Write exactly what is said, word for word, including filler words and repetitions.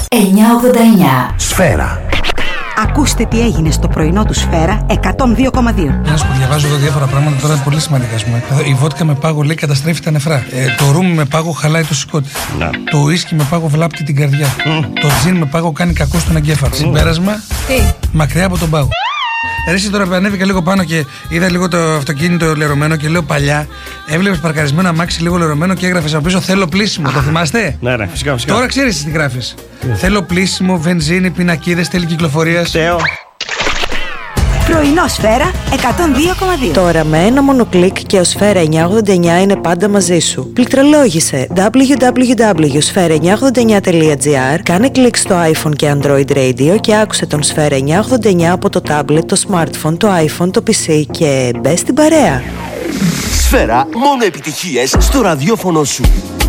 εννιακόσια ογδόντα εννιά. Σφαίρα. Ακούστε τι έγινε στο πρωινό του Σφαίρα εκατόν δύο κόμμα δύο. Να σου πω, διαβάζω εδώ διάφορα πράγματα τώρα πολύ σημαντικά. Η βότκα με πάγο λέει καταστρέφει τα νεφρά. Ε, το ρούμι με πάγο χαλάει το σηκώτη. Να. Το ουίσκι με πάγο βλάπτει την καρδιά. Mm. Το τζιν με πάγο κάνει κακό στον εγκέφαλο. Mm. Συμπέρασμα, τι? Μακριά από τον πάγο. Εσύ τώρα που ανέβηκα λίγο πάνω και είδα λίγο το αυτοκίνητο λερωμένο και λέω παλιά. Έβλεπε παρκαρισμένο αμάξι λίγο λερωμένο και έγραφε από πίσω θέλω πλήσιμο. Το θυμάστε? Ναι, ναι, φυσικά, φυσικά. Τώρα ξέρει τι γράφει. Yeah. Θέλω πλήσιμο, βενζίνη, πινακίδες, τέλη κυκλοφορία. Τέο. Πρωινό Σφαίρα εκατόν δύο κόμμα δύο. Τώρα με ένα μόνο κλικ και ο Σφαίρα εννιακόσια ογδόντα εννιά είναι πάντα μαζί σου. Πληκτρολόγησε ντάμπλιου ντάμπλιου ντάμπλιου τελεία σφαίρα εννιακόσια ογδόντα εννιά τελεία τζι άρ, κάνε κλικ στο iPhone και Android Radio και άκουσε τον Σφαίρα εννιακόσια ογδόντα εννιά από το tablet, το smartphone, το iPhone, το πι σι και μπες στην παρέα. Σφαίρα, μόνο επιτυχίες στο ραδιόφωνο σου.